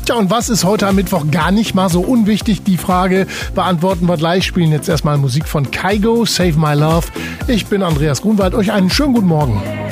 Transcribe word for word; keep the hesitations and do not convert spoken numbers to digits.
Tja, und was ist heute am Mittwoch gar nicht mal so unwichtig? Die Frage beantworten wir gleich. Spielen jetzt erstmal Musik von Kygo, Save My Love. Ich bin Andreas Grunwald. Euch einen schönen guten Morgen.